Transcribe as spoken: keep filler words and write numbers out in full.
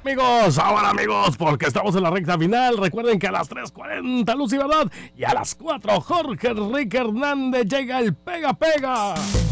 Amigos, ahora amigos, porque estamos en la recta final. Recuerden que a las tres cuarenta Luz y Verdad y a las cuatro Jorge Enrique Hernández llega el Pega Pega.